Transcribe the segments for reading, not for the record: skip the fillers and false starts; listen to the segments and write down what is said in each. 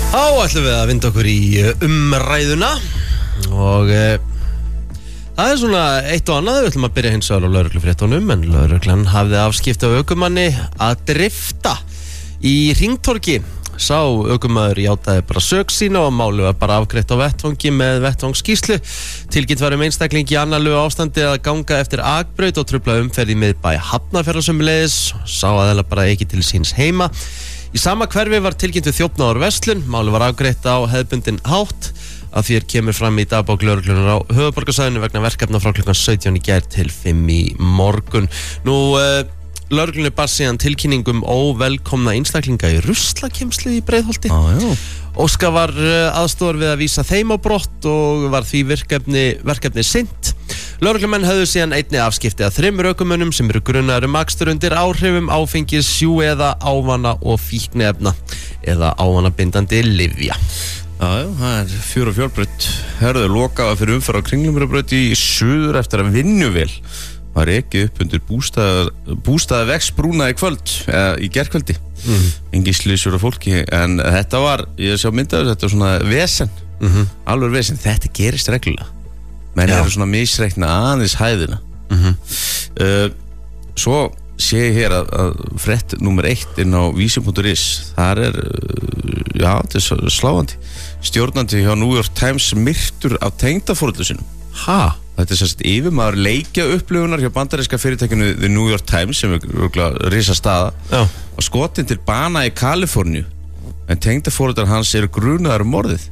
Þá ætlum við að vinda okkur í umræðuna og það svona eitt og annað. Við ætlum að byrja hins vegar á lögreglufréttunum, en lögreglan hafði afskipti af ökumanni að drifta í Hringtorgi. Sá ökumaður játaði bara sök sína og málið var bara afgreitt á vettvangi með vettvangsskýrslu. Tilkynnt var einstakling í annarlegu ástandi að ganga eftir akbraut og trufla umferð í miðbæ Hafnarfjarðar sömuleiðis. Sá aðeins bara ekki til síns heima. Í sama hverfi var tilkynnt við þjófnaðar verslun. Málið var afgreitt á hefðbundinn hátt að því kemur fram í dagbók lögreglunnar á höfuðborgarsvæðinu vegna verkefna frá klukkan 17 í gær til 5 í morgun. Lögreglunni bar síðan tilkynningum óvelkomna einstaklinga í ruslakemslu í Breiðholti. Óskar var aðstoðar við að vísa þeim á brott og var því verkefni sinnt. Lögreglumenn höfðu síðan einnig afskipti að 3 ökumönnum sem eru grunaðir akstur undir áhrifum áfengis, eða ávana og fíkniefna eða ávanabindandi lyfja. Það 4 fjárbraut herðu lokaða fyrir umferð á Kringlumýrarbraut í suður eftir að vinnuvél var ekið upp undir bústaðavegsbrúna í kvöld, í gærkvöldi. Engin slysur af fólki, en þetta var, ég sjá myndaður, þetta var svona vesen, alveg vesen. Þetta gerist reglulega. Menn eru svona misreikna aðeins hæðina. Svo sé ég hér að frétt númer 1 inn á vísi.is. Þar þetta er sláandi. Stjórnandi hjá New York Times myrtur af tengdaforeldri sínum. Þetta er sérst yfirmaður leikja upplifunar hjá bandaríska fyrirtækinu The New York Times sem risa staða og skotin til bana í Kaliforníu, en tengdaforeldrar hans eru grunaðar morðið.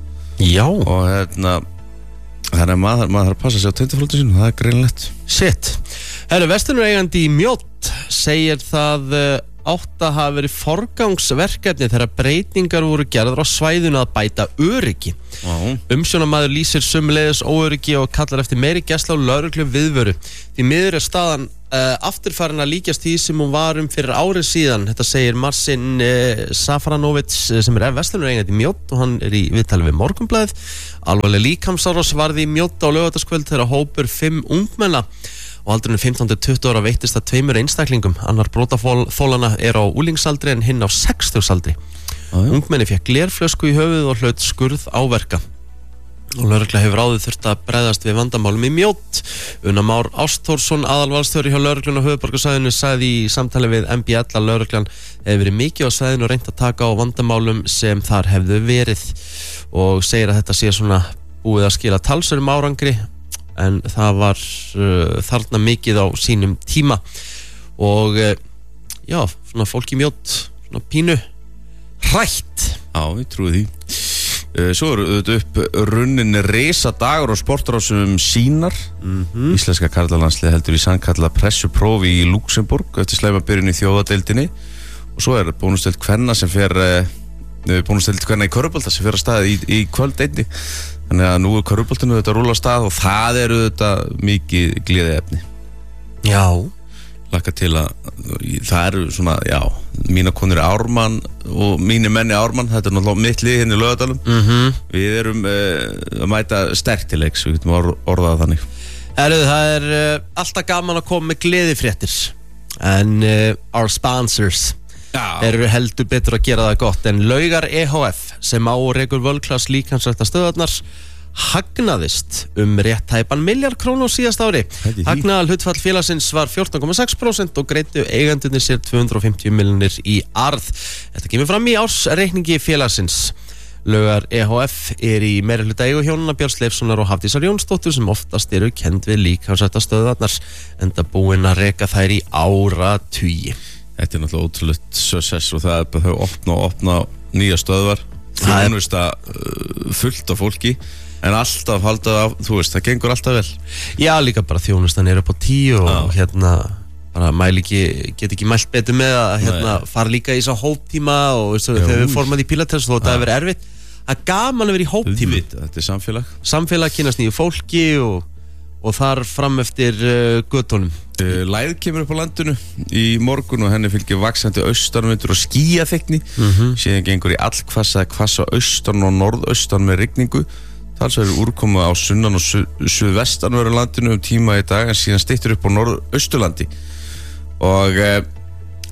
Og þannig að maður þarf að passa sig á tengdaforeldrar sínum, það er greinlegt. Verslunareigandi í Mjódd segir það átt að hafa verið forgangsverkefni þegar breytingar voru gerðar á svæðinu að bæta öryggi. Umsjónarmaður lýsir sömuleiðis óöryggi og kallar eftir meiri gæsla á lögreglu viðvöru. Því miður er staðan afturfarin að líkjast því sem hún var fyrir árið síðan. Þetta segir Marcin Safranovits sem er verslunareigandi í Mjódd og hann er í viðtali við Morgunblaðið. Alvarleg líkamsárás varði í Mjódd á laugardagskvöld þegar hópur 5 ungmenna og aldurinn 15-20 ára veittist að 2 einstaklingum. Annar brotaþolana er á úlingsaldri en hinn á 60-aldri. Ungmenni fékk glerflösku í höfuð og hlaut skurð áverka. Og lögregla hefur áður þurft að bregðast við vandamálum í Mjódd. Una Már Ástórsson, aðalvalstjóri hjá lögreglunni á höfuðborgarsvæðinu, sagði í samtali við MBL að lögreglan hefur verið mikið á svæðinu og reynt að taka á vandamálum sem þar hefðu verið. Og segir að þetta sé svona búið að skila talsverðum árangri, en það var þarna mikið á sínum tíma og svona fólk í Mjódd svona pínu hrætt. Ég trúi því. Svo eru auðvitað upp runnin risadagur á sportrásum sínar. Íslenska karlalandslið heldur í sannkalla pressuprófi í Luxemburg eftir slæmabyrjun í þjóðadeildinni og svo er bónusdeild kvenna sem fer bónusdeild kvenna í körfubolta sem fer að staði í kvöld einni. Þannig að nú er körfuboltinu þetta rúla af stað og það eru þetta mikið gleðiefni. Laka til að það eru svona, mína konur er Ármann og mínir menni Ármann, þetta er náttúrulega mitt lið hérna í Laugardalum. Við erum að mæta sterkt til leiks, við getum orðað þannig. Það er alltaf gaman að koma með gleðifréttir, en our sponsors eru heldur betur að gera það gott, en Laugar EHF sem á rekur völklass líkamsrækta stöðarnar hagnaðist rétt tæpan milljarð krónu á síðast ári. Hagnaðal hlutfall félagsins var 14,6% og greiddu eigendurnir sér 250 milljónir í arð. Þetta kemur fram í ársreikningi félagsins. Laugar EHF er í meirihluta eigu hjónanna Björns Leifssonar og Hafdísar Jónsdóttur sem oftast eru kennd við líkamsrækta stöðarnar, enda búin að reka þær í áratugi. Þetta er náttúrulega ótrúlegt success og það er bara þau opna nýja stöðvar, þjónusta fullt af fólki, en alltaf haldið af, það gengur alltaf vel. Líka bara þjónustan er upp á 10 og bara get ekki mælt betur með að fara líka í svo hóptíma og þegar við formað í Pilates þó þetta hefur verið erfitt. Það er gaman að vera í hóptíma. Þetta er samfélag. Samfélag, kynnast nýju fólki og þar fram eftir göttunum. Læð kemur upp á landinu í morgun og henni fylgir vaxandi austanvindur og skýjaþykni. Síðan gengur í allhvassa austan og norðaustan með rigningu. Talsverður úrkomu á sunnan og suðvestanverðu landinu tíma í dag, en síðan styttir upp á norðausturlandi. Og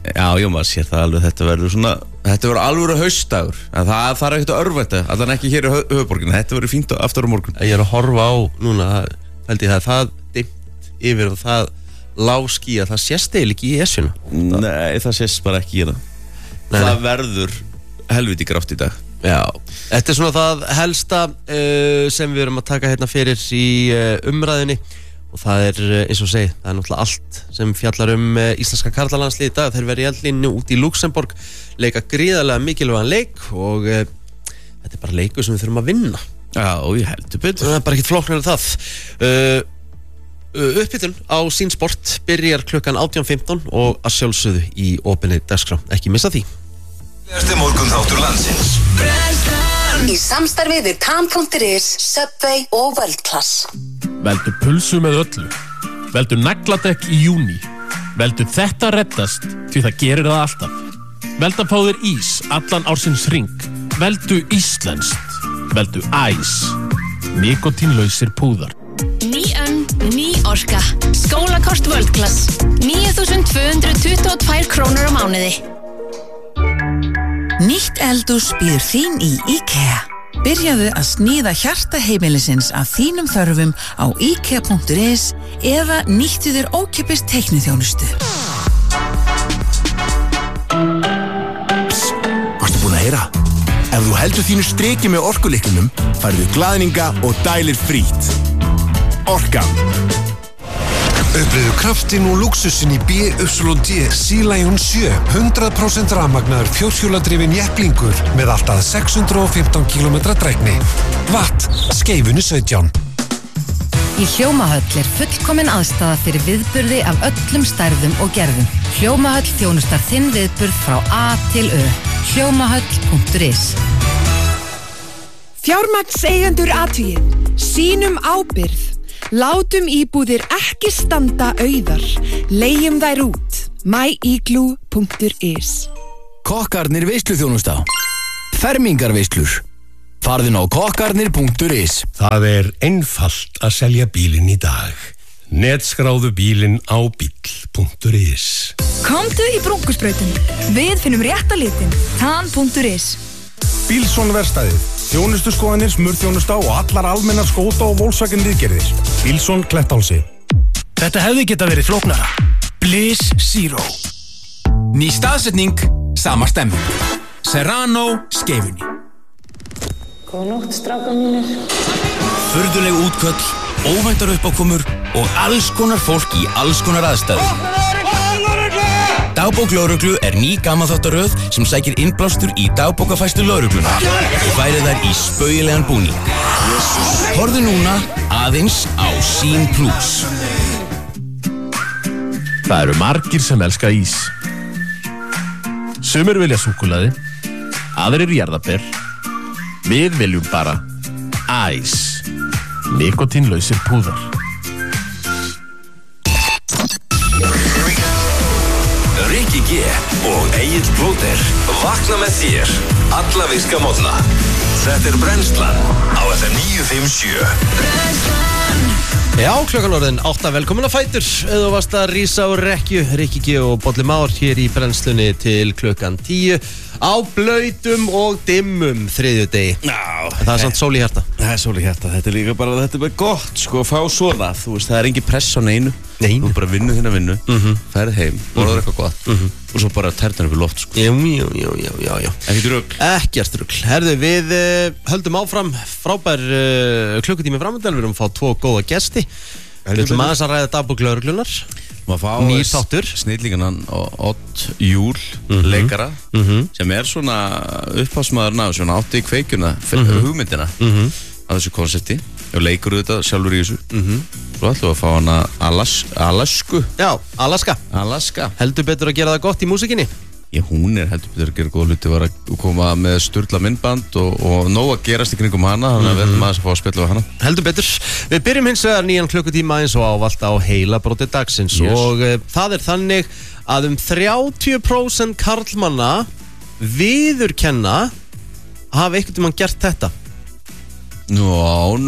Já, maður sér það alveg, þetta verður alvöru haustdagur, en það þarf ekkert að örvænta, allan ekki hér í höfuborginni, þetta verður fínt aftur á morgun. Ég er að horfa á núna, held ég það dimmt yfir og það lágský að það sést eiginlega ekki í Esjuna. Nei, það sést bara ekki í það. Það verður helviti grátt í dag. Já, þetta er svona það helsta sem við erum að taka hérna fyrir í umræðinni. Og það er, eins og segið, það er náttúrulega allt sem fjallar íslenska karlalandslið í dag. Þeir verið í eldlínu út í Luxemborg, leika gríðarlega mikilvægan leik og þetta er bara leikur sem við þurfum að vinna. Já, ég heldur betur. Það er bara ekkert flóknar en það. Upphitun á Sín Sport byrjar klukkan 18:15 og að sjálfsögðu í opinni dagskrá. Ekki missa því. Ertu morgun þáttur landsins. Í samstarfi við Tan.is, Subway og World Class. Veldu pulsu með öllu. Veldu nagladekk í júní. Veldu þetta reddast, því það gerir það alltaf. Veldu að fá þér ís allan ársins hring. Veldu íslenskt. Veldu æs. Nikotínlausir púðar. Ný ný orka. Skólakort World Class. 9.222 krónur á mánuði. Nýtt eldhús býður þín í IKEA. Byrjaðu að sníða hjarta heimilisins af þínum þörfum á IKEA.is eða nýttu þér ókeypis teikniþjónustu. Varstu búin að heyra? Ef þú heldur þínu striki með orkulyklunum, færðu glaðninga og dælir frítt. Orkan. Upplifðu kraftinn og lúxusinn í BYD Sea Lion 7, 100% rafmagnaður fjórhjóladrifinn jepplingur með allt að 615 km drægni. Watt, skeifunni 17. Í Hljómahöll er fullkomin aðstaða fyrir viðburði af öllum stærðum og gerðum. Hljómahöll þjónustar þinn viðburð frá A til Ö. Hljómahöll.is. Fjármagnseigendur athugið, sýnum ábyrgð. Látum íbúðir ekki standa auðar. Leigjum þær út. myigloo.is. Kokkarnir veisluþjónusta. Fermingarveislur. Farðin á kokkarnir.is. Það er einfalt að selja bílinn í dag. Netskráðu bílinn á bíll.is. Komdu í Brúnkusbrautin. Við finnum rétta litin. Tan.is. Bílsson verkstæðið. Þjónustuskoðanir, smurþjónusta og allar almennar skóta og Volkswagen viðgerðir. Bílsson Klettálsi. Þetta hefði geta verið flóknara. Bliss Zero. Ný staðsetning, sama stemming. Serrano Skeifunni. Góða nótt, strákar mínir. Furðuleg útköll, óvæntar uppákomur og alls konar fólk í alls konar aðstæður. Dagbók lögreglu er ný gamanþáttaröð sem sækir innblástur í dagbókafærslu lögregluna og færir þær í spaugilegan búning. Horfðu núna aðeins á Sín Plus. Það eru margir sem elska ís. Sumir vilja súkkulaði, aðrir jarðarber. Við viljum bara æs. Nikotínlausir púðar. Rikki G og Egill Blóter vakna með þér alla virka morgna. Þetta er Brennslan á FM 957. Já, klukkan orðin 8, velkomin að Fætur. Eða varst að rísa á rekkju, Rikki G og Bolli Már hér í brennslunni til klukkan 10 á blautum og dimmum þriðjudegi. Já, það er samt sól í hjarta. Það er sól í hjarta, þetta er líka bara, þetta er bara gott sko að fá svona, þú veist, það er engin press á neinu. Þú bara vinnu þína vinnu, ferð heim, borðar eitthvað gott og svo bara ternar upp í loft sko. Já. Ekkert rugl. Ekkert rugl. Herðu, við höldum áfram frábær klukkutími framöndan, við erum að fá 2 góða gesti. Við ætlum aðeins að ræða dagbók lögreglunar. Nýr þáttur. Snillingan Odd Júl, leikara, sem er svona upphafsmaðurinn af svona átti í kveikjuna, hugmyndina af þessu konsepti og leikur þetta sjálfur í þessu. Svo ætlum við að fá hana Alasku. Já, Alaska. Heldur betur að gera það gott í músikinni? Já, hún er heldur betur að gera góð hluti, var að koma með sturla myndband og nóg að gerast í kringum hana, þannig að við ætlum aðeins að fá að spjalla við hana. Heldur betur. Við byrjum hins vegar nýjan klukkutíma eins og ávallt á heilabróti dagsins og það er þannig að 30% karlmanna viðurkenna hafa einhvern tímann gert þetta. No.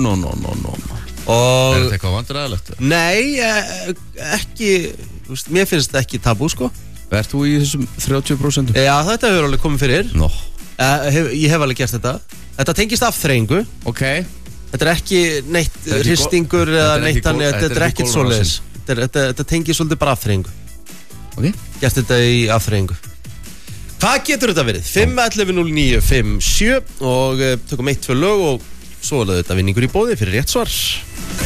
Og er þetta eitthvað vandræðilegt? Nei, ekki, mér finnst þetta ekki tabú sko. Ert þú í þessum 30%? Já, þetta hefur alveg komið fyrir. Nó. Ég hef alveg gert þetta. Þetta tengist afþreyingu. Ok. Þetta er ekki neitt hristingur eða neitt þannig, þetta er ekkert svoleiðis. Þetta tengist svolítið bara afþreyingu. Ok. Gert þetta í afþreyingu. Hvað getur þetta verið? 5-11-09-57 og tökum 1-2 lög og svo er þetta vinningur í boði fyrir rétt svar.